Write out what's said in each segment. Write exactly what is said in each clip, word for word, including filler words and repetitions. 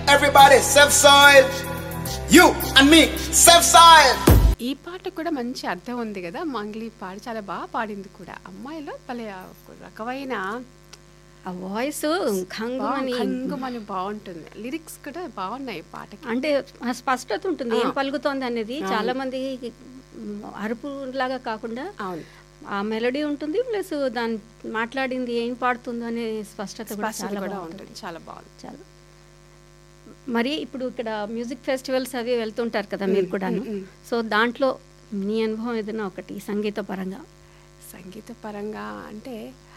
Everybody, self soil. You and me, self soil. ఈ పాట కూడా మంచి అర్థం ఉంది కదా. మంగ్లీ పాడి చాలా బాగా పాడింది కూడా. అమ్మాయిలో భలే రకమైన ఆ వాయిస్ ఖంగుమని బాగుంటుంది. లిరిక్స్ కూడా బాగున్నాయి పాటకి. అంటే స్పష్టత ఉంటుంది ఏం పలుకుతోంది అనేది. చాలా మంది అరుపు లాగా కాకుండా ఆ మెలోడీ ఉంటుంది, ప్లస్ దాని మాట్లాడింది ఏం పాడుతుందో అనే స్పష్టత కూడా చాలా ఉంటుంది. చాలా బాగుంది. చాలా మరి ఇప్పుడు ఇక్కడ మ్యూజిక్ ఫెస్టివల్స్ అవి వెళ్తుంటారు కదా మీరు కూడాను. సో దాంట్లో నీ అనుభవం ఏదైనా ఒకటి సంగీత పరంగా? సంగీత పరంగా అంటే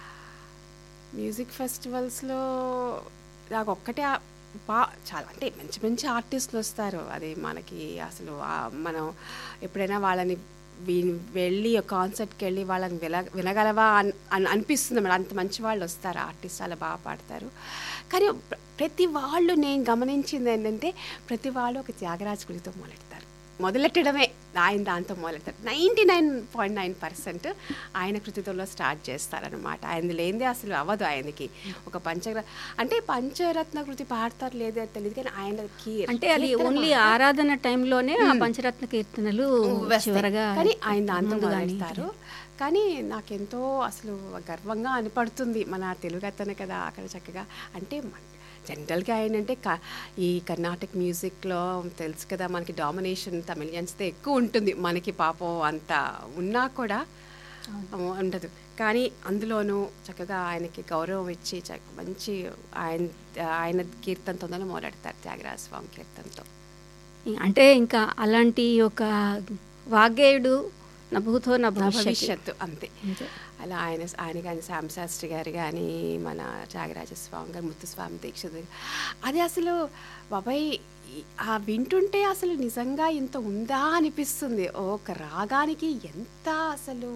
మ్యూజిక్ ఫెస్టివల్స్లో నాకు ఒక్కటే బా చాలా అంటే మంచి మంచి ఆర్టిస్టులు వస్తారు. అది మనకి అసలు మనం ఎప్పుడైనా వాళ్ళని వెళ్ళి కాన్సర్ట్కి వెళ్ళి వాళ్ళని విన వినగలవా అని అనిపిస్తుంది మేడం. అంత మంచి వాళ్ళు వస్తారు, ఆర్టిస్ట్ చాలా బాగా పాడతారు. కానీ ప్రతి వాళ్ళు నేను గమనించింది ఏంటంటే ప్రతి వాళ్ళు ఒక త్యాగరాజ కృతితో మొదలెడతారు. మొదలెట్టడమే ఆయన దాంతో మొదలెడతారు. Ninety nine point nine percent ఆయన కృతితో స్టార్ట్ చేస్తారనమాట. ఆయన లేనిదే అసలు అవ్వదు. ఆయనకి ఒక పంచర అంటే పంచరత్న కృతి పాడతారు లేదో తెలియదు, కానీ ఆయనకి అంటే అది ఓన్లీ ఆరాధన టైంలోనే ఆ పంచరత్న కీర్తనలు చివరగా కానీ ఆయన దాంతో మొదలెడతారు. కానీ నాకెంతో అసలు గర్వంగా అనిపడుతుంది. మన తెలుగు అతనే కదా అక్కడ చక్కగా. అంటే జనరల్గా ఏంటంటే క ఈ కర్ణాటక మ్యూజిక్లో తెలుసు కదా మనకి డామినేషన్ తమిళియన్స్తో ఎక్కువ ఉంటుంది. మనకి పాపం అంత ఉన్నా కూడా ఉండదు. కానీ అందులోనూ చక్కగా ఆయనకి గౌరవం ఇచ్చి మంచి ఆయన ఆయన కీర్తనతో మొదలెడతారు, త్యాగరాజ స్వామి కీర్తనతో. అంటే ఇంకా అలాంటి ఒక వాగ్గేయుడు నభూతో నా భవిష్యత్తు అంతే. అలా ఆయన ఆయన కానీ శ్యామశాస్త్రి గారు కానీ మన త్యాగరాజస్వామి గారు, ముత్తుస్వామి దీక్షిత్, అది అసలు బాబాయ్ ఆ వింటుంటే అసలు నిజంగా ఇంత ఉందా అనిపిస్తుంది. ఒక రాగానికి ఎంత అసలు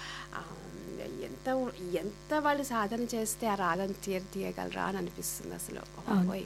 ఎంత ఎంత వాళ్ళు సాధన చేస్తే ఆ రాగం తీర తీయగలరా అని అనిపిస్తుంది అసలు. బాబాయ్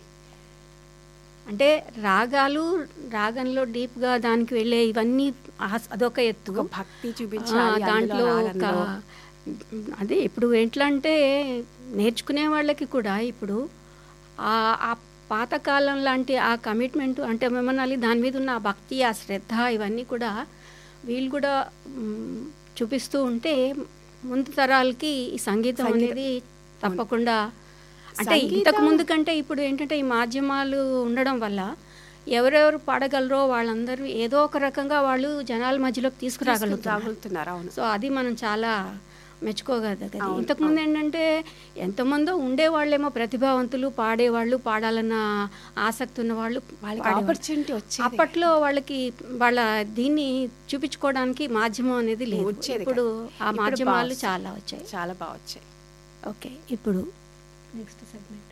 అంటే రాగాలు రాగంలో డీప్గా దానికి వెళ్ళే ఇవన్నీ అదొక ఎత్తు, భక్తి చూపించాలి దాంట్లో. ఒక అదే ఇప్పుడు ఎట్లా అంటే నేర్చుకునే వాళ్ళకి కూడా ఇప్పుడు ఆ పాతకాలం లాంటి ఆ కమిట్మెంట్ అంటే మిమ్మల్ని దాని మీద ఉన్న ఆ భక్తి, ఆ శ్రద్ధ ఇవన్నీ కూడా వీళ్ళు కూడా చూపిస్తూ ఉంటే ముందు తరాలకి ఈ సంగీతం అనేది తప్పకుండా. అంటే ఇంతకు ముందు కంటే ఇప్పుడు ఏంటంటే ఈ మాధ్యమాలు ఉండడం వల్ల ఎవరెవరు పాడగలరో వాళ్ళందరూ ఏదో ఒక రకంగా వాళ్ళు జనాల మధ్యలోకి తీసుకురాగలుగుతున్నారు. సో అది మనం చాలా మెచ్చుకోగలదు. ఇంతకుముందు ఏంటంటే ఎంతమందో ఉండేవాళ్ళేమో ప్రతిభావంతులు, పాడేవాళ్ళు, పాడాలన్న ఆసక్తి ఉన్న వాళ్ళు, వాళ్ళకి ఆపర్చునిటీ వచ్చి అప్పట్లో వాళ్ళకి వాళ్ళ దీన్ని చూపించుకోవడానికి మాధ్యమం అనేది లేదు. ఇప్పుడు ఆ మాధ్యమాలు చాలా వచ్చాయి, చాలా బాగా వచ్చాయి. ఓకే, ఇప్పుడు నెక్స్ట్ సెగ్మెంట్.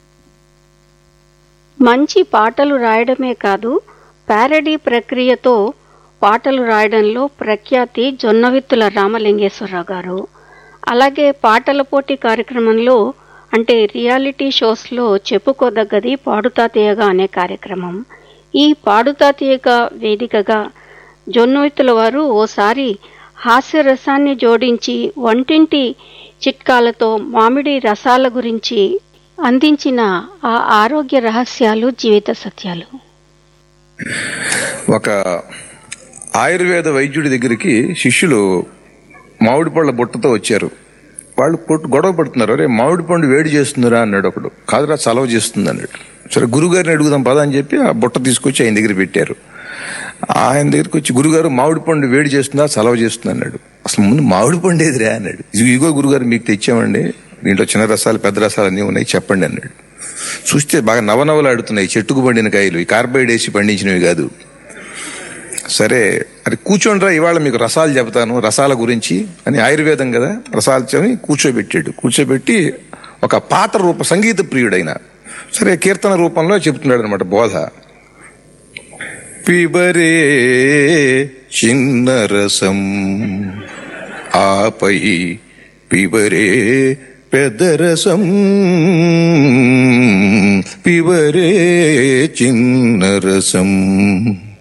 మంచి పాటలు రాయడమే కాదు, ప్యారడీ ప్రక్రియతో పాటలు రాయడంలో ప్రఖ్యాతి జొన్నవిత్తుల రామలింగేశ్వరరావు గారు. అలాగే పాటల పోటీ కార్యక్రమంలో అంటే రియాలిటీ షోస్లో చెప్పుకోదగ్గది పాడుతా తీయగా అనే కార్యక్రమం. ఈ పాడుతా తీయగా వేదికగా జొన్నవిత్తుల వారు ఓసారి హాస్యరసాన్ని జోడించి వంటింటి చిట్కాలతో మామిడి రసాల గురించి అందించిన ఆ ఆరోగ్య రహస్యాలు, జీవిత సత్యాలు. ఒక ఆయుర్వేద వైద్యుడి దగ్గరికి శిష్యులు మామిడి పళ్ళ బుట్టతో వచ్చారు. వాళ్ళు పొట్టు గొడవ పడుతున్నారు. అరే మామిడి పండు వేడి చేస్తుందిరా అన్నాడు ఒకడు. కాదురా చలవ చేస్తుంది అన్నాడు. సరే గురుగారిని అడుగుదాం పదా అని చెప్పి ఆ బుట్ట తీసుకొచ్చి ఆయన దగ్గర పెట్టారు. ఆయన దగ్గరికి వచ్చి గురుగారు మామిడి పండు వేడి చేస్తుందా చలవ చేస్తుంది అన్నాడు. అసలు ముందు మామిడి పండు ఏదిరా అన్నాడు. ఇగో గురుగారు మీకు తెచ్చామండి, దీంట్లో చిన్న రసాలు పెద్ద రసాలు అన్నీ ఉన్నాయి చెప్పండి అన్నాడు. చూస్తే బాగా నవనవలాడుతున్నాయి, చెట్టుకు పండిన కాయలు, ఈ కార్బైడ్ వేసి పండించినవి కాదు. సరే అది కూర్చోండిరా ఇవాళ మీకు రసాలు చెబుతాను రసాల గురించి అని, ఆయుర్వేదం కదా రసాలు చెప్పి కూర్చోబెట్టాడు. కూర్చోబెట్టి ఒక పాత్ర రూప సంగీత ప్రియుడైన సరే కీర్తన రూపంలో చెబుతున్నాడు అనమాట బోధ. పిబరే చిన్న రసం ఆపై పిబరే పెద్ద రసం, పిబరే చిన్న రసం.